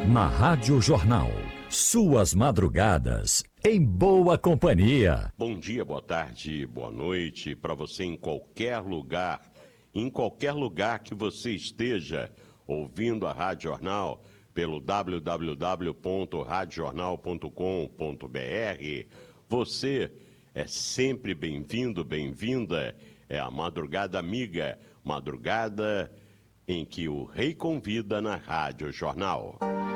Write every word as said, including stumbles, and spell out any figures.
Na Rádio Jornal, suas madrugadas em boa companhia. Bom dia, boa tarde, boa noite para você em qualquer lugar, em qualquer lugar que você esteja ouvindo a Rádio Jornal pelo w w w ponto rádio jornal ponto com ponto b r. Você é sempre bem-vindo, bem-vinda. É a Madrugada Amiga, madrugada em que o Rei convida na Rádio Jornal.